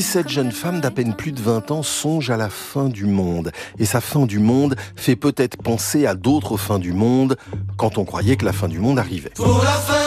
cette jeune femme d'à peine plus de 20 ans songe à la fin du monde. Et sa fin du monde fait peut-être penser à d'autres fins du monde quand on croyait que la fin du monde arrivait. Pour la fin